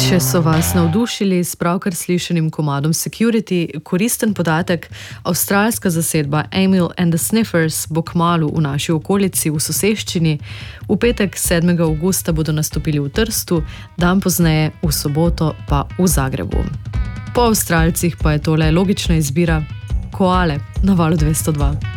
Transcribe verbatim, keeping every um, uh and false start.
Če so vas navdušili s pravkar slišanim komadom Security, koristen podatek, avstralska zasedba Emil and the Sniffers bo kmalu v naši okolici v soseščini. V petek sedmega avgusta bodo nastopili v Trstu, dan pozneje v soboto pa v Zagrebu. Po Avstralcih pa je tole logična izbira Koale na Valu dvesto dva.